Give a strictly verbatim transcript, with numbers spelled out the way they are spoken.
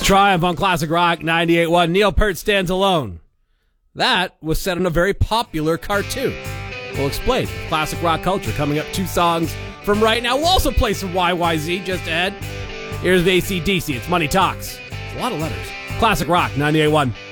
Triumph on Classic Rock ninety-eight point one. Neil Peart Stands Alone. That was set on a very popular cartoon. We'll explain classic rock culture coming up. Two songs from right now. We'll also play some Y Y Z just ahead. Here's the A C D C. It's Money Talks. It's a lot of letters. Classic Rock ninety-eight point one.